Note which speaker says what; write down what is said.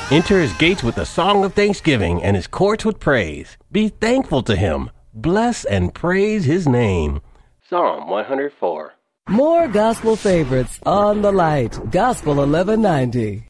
Speaker 1: Enter his gates with a song of thanksgiving and his courts with praise. Be thankful to him. Bless and praise his name. Psalm 104.
Speaker 2: More gospel favorites on the light. Gospel 1190.